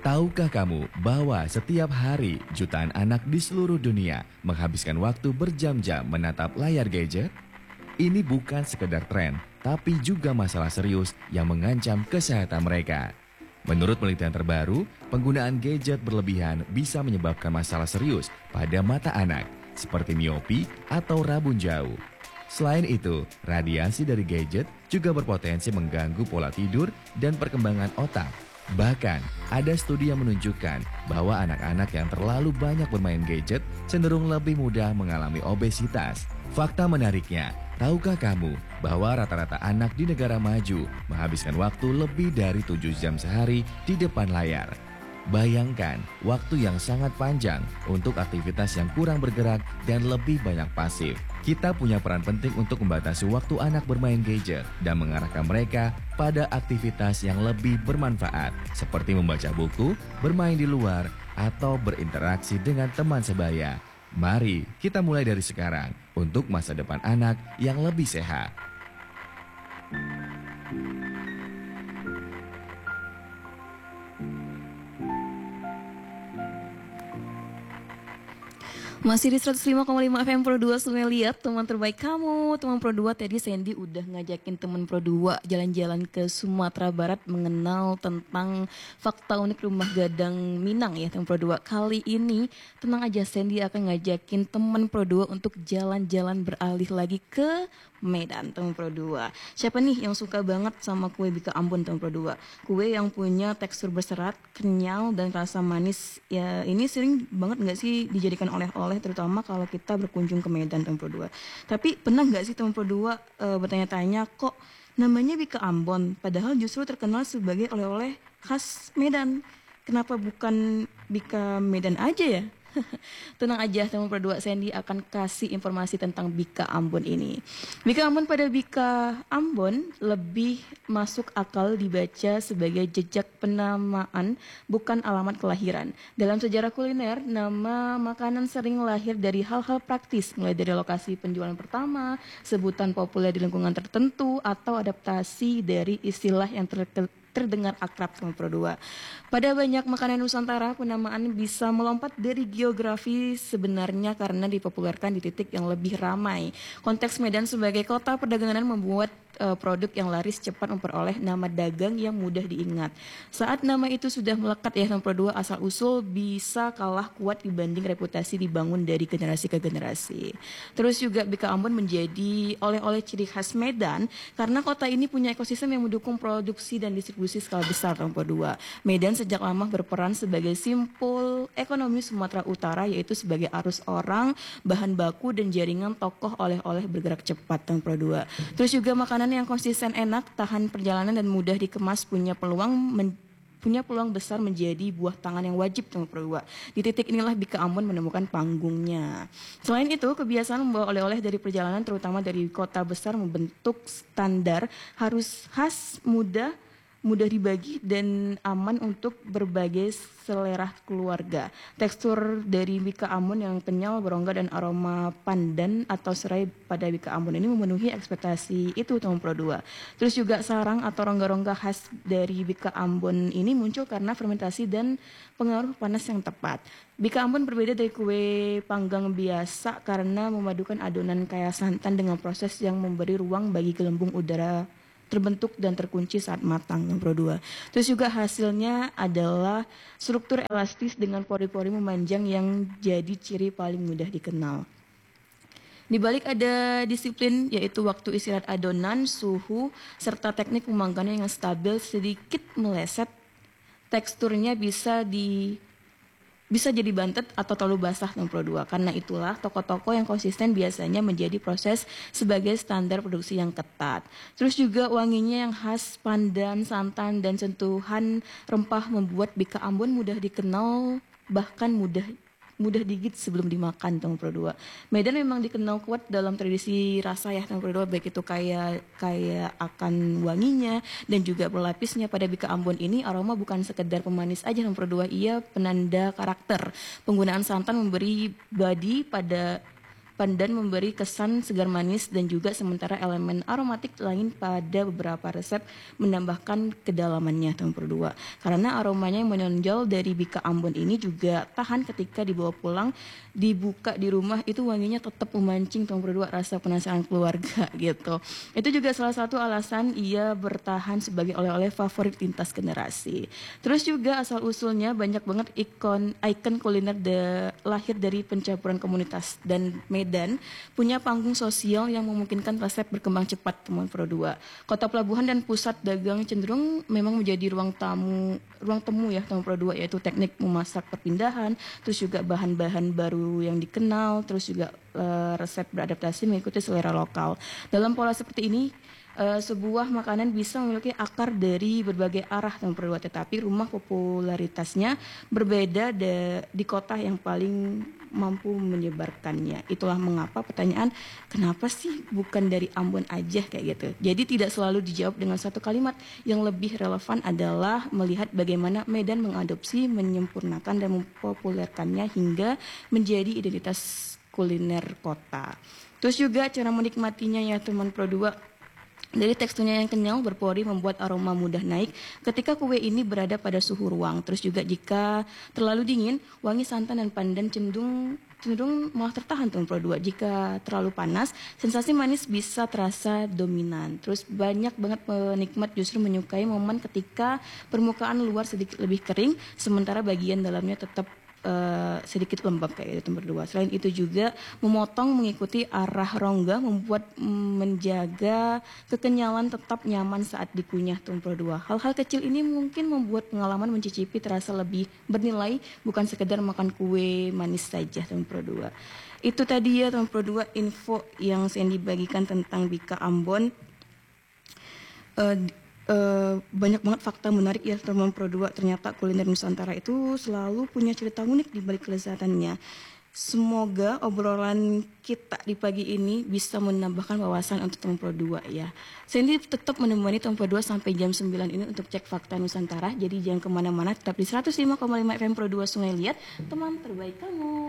Tahukah kamu bahwa setiap hari jutaan anak di seluruh dunia menghabiskan waktu berjam-jam menatap layar gadget? Ini bukan sekedar tren, tapi juga masalah serius yang mengancam kesehatan mereka. Menurut penelitian terbaru, penggunaan gadget berlebihan bisa menyebabkan masalah serius pada mata anak, seperti miopi atau rabun jauh. Selain itu, radiasi dari gadget juga berpotensi mengganggu pola tidur dan perkembangan otak. Bahkan, ada studi yang menunjukkan bahwa anak-anak yang terlalu banyak bermain gadget cenderung lebih mudah mengalami obesitas. Fakta menariknya, tahukah kamu bahwa rata-rata anak di negara maju menghabiskan waktu lebih dari 7 jam sehari di depan layar? Bayangkan waktu yang sangat panjang untuk aktivitas yang kurang bergerak dan lebih banyak pasif. Kita punya peran penting untuk membatasi waktu anak bermain gadget dan mengarahkan mereka pada aktivitas yang lebih bermanfaat, seperti membaca buku, bermain di luar, atau berinteraksi dengan teman sebaya. Mari kita mulai dari sekarang untuk masa depan anak yang lebih sehat. Masih di 105,5 FM Pro 2 Sungai Liat, teman terbaik kamu. Teman Pro 2, tadi Sandy udah ngajakin teman Pro 2 jalan-jalan ke Sumatera Barat mengenal tentang fakta unik rumah gadang Minang ya teman Pro 2. Kali ini tenang aja, Sandy akan ngajakin teman Pro 2 untuk jalan-jalan beralih lagi ke Medan teman Pro 2. Siapa nih yang suka banget sama kue Bika Ambon teman Pro 2? Kue yang punya tekstur berserat, kenyal dan rasa manis. Ya ini sering banget gak sih dijadikan oleh-oleh, terutama kalau kita berkunjung ke Medan teman Pro 2. Tapi pernah gak sih teman Pro 2 bertanya-tanya kok namanya Bika Ambon padahal justru terkenal sebagai oleh-oleh khas Medan? Kenapa bukan Bika Medan aja ya? Tenang aja teman Pro 2, Sandy akan kasih informasi tentang Bika Ambon ini. Bika Ambon pada Bika Ambon lebih masuk akal dibaca sebagai jejak penamaan, bukan alamat kelahiran. Dalam sejarah kuliner, nama makanan sering lahir dari hal-hal praktis, mulai dari lokasi penjualan pertama, sebutan populer di lingkungan tertentu, atau adaptasi dari istilah yang terdengar akrab sama Pro 2. Pada banyak makanan Nusantara, penamaan bisa melompat dari geografi sebenarnya karena dipopulerkan di titik yang lebih ramai. Konteks Medan sebagai kota perdagangan membuat produk yang laris cepat memperoleh nama dagang yang mudah diingat. Saat nama itu sudah melekat ya sama Pro 2, asal-usul bisa kalah kuat dibanding reputasi dibangun dari generasi ke generasi. Terus juga Bika Ambon menjadi oleh-oleh ciri khas Medan karena kota ini punya ekosistem yang mendukung produksi dan distribusi skala besar sama Pro 2. Medan sejak lama berperan sebagai simpul ekonomi Sumatera Utara, yaitu sebagai arus orang, bahan baku, dan jaringan tokoh oleh-oleh bergerak cepat sama Pro 2. Terus juga makanan yang konsisten, enak, tahan perjalanan, dan mudah dikemas punya peluang besar menjadi buah tangan yang wajib sama Pro 2. Di titik inilah Bika Ambon menemukan panggungnya. Selain itu, kebiasaan membawa oleh-oleh dari perjalanan, terutama dari kota besar, membentuk standar harus khas, mudah dibagi dan aman untuk berbagai selera keluarga. Tekstur dari Bika Ambon yang kenyal, berongga, dan aroma pandan atau serai pada Bika Ambon ini memenuhi ekspektasi itu teman Pro 2. Terus juga sarang atau rongga-rongga khas dari Bika Ambon ini muncul karena fermentasi dan pengaruh panas yang tepat. Bika Ambon berbeda dari kue panggang biasa karena memadukan adonan kaya santan dengan proses yang memberi ruang bagi gelembung udara terbentuk dan terkunci saat matang yang Pro 2. Terus juga hasilnya adalah struktur elastis dengan pori-pori memanjang yang jadi ciri paling mudah dikenal. Di balik ada disiplin, yaitu waktu istirahat adonan, suhu, serta teknik pemanggangan yang stabil, sedikit meleset, teksturnya bisa jadi bantet atau terlalu basah sama Pro 2. Karena itulah toko-toko yang konsisten biasanya menjadi proses sebagai standar produksi yang ketat. Terus juga wanginya yang khas, pandan, santan, dan sentuhan rempah membuat Bika Ambon mudah dikenal, bahkan mudah digigit sebelum dimakan teman Pro 2. Medan memang dikenal kuat dalam tradisi rasa ya teman Pro 2, baik itu kayak akan wanginya dan juga berlapisnya. Pada Bika Ambon ini aroma bukan sekedar pemanis aja teman Pro 2, ia penanda karakter. Penggunaan santan memberi body pada pandan memberi kesan segar manis dan juga sementara elemen aromatik lain pada beberapa resep menambahkan kedalamannya teman Pro 2. Karena aromanya yang menonjol dari Bika Ambon ini juga tahan ketika dibawa pulang, dibuka di rumah itu wanginya tetap memancing teman Pro 2 rasa penasaran keluarga gitu. Itu juga salah satu alasan ia bertahan sebagai oleh-oleh favorit lintas generasi. Terus juga asal usulnya banyak banget ikon kuliner lahir dari pencampuran komunitas dan Medan punya panggung sosial yang memungkinkan resep berkembang cepat teman Pro 2. Kota pelabuhan dan pusat dagang cenderung memang menjadi ruang temu ya teman Pro 2, yaitu teknik memasak perpindahan, terus juga bahan-bahan baru yang dikenal, terus juga resep beradaptasi mengikuti selera lokal. Dalam pola seperti ini sebuah makanan bisa memiliki akar dari berbagai arah teman Pro 2, tetapi rumah popularitasnya berbeda di kota yang paling mampu menyebarkannya. Itulah mengapa pertanyaan kenapa sih bukan dari Ambon aja kayak gitu. Jadi tidak selalu dijawab dengan satu kalimat. Yang lebih relevan adalah melihat bagaimana Medan mengadopsi, menyempurnakan dan mempopulerkannya hingga menjadi identitas kuliner kota. Terus juga cara menikmatinya ya teman Pro 2. Dari teksturnya yang kenyal berpori membuat aroma mudah naik ketika kue ini berada pada suhu ruang. Terus juga jika terlalu dingin, wangi santan dan pandan cenderung malah tertahan teman Pro 2. Jika terlalu panas, sensasi manis bisa terasa dominan. Terus banyak banget penikmat justru menyukai momen ketika permukaan luar sedikit lebih kering, sementara bagian dalamnya tetap sedikit lembab kayak itu nomor 2. Selain itu juga memotong mengikuti arah rongga membuat menjaga kekenyalan tetap nyaman saat dikunyah tuh Pro 2. Hal-hal kecil ini mungkin membuat pengalaman mencicipi terasa lebih bernilai, bukan sekedar makan kue manis saja tuh Pro 2. Itu tadi ya teman Pro 2 info yang saya dibagikan tentang Bika Ambon. Banyak banget fakta menarik ya teman Pro 2. Ternyata kuliner Nusantara itu selalu punya cerita unik di balik kelezatannya. Semoga obrolan kita di pagi ini bisa menambahkan wawasan untuk teman Pro 2 ya. Sandy tetap menemani teman Pro 2 sampai jam 9 ini untuk cek fakta Nusantara. Jadi jangan kemana-mana, tetap di 105,5 FM Pro 2 Sungai Liat, teman terbaik kamu.